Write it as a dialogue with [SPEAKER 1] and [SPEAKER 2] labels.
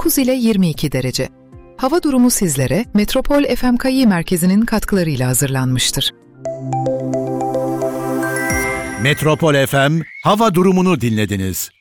[SPEAKER 1] 19 ile 22 derece. Hava durumu sizlere Metropol FMKİ merkezinin katkılarıyla hazırlanmıştır.
[SPEAKER 2] Metropol FM hava durumunu dinlediniz.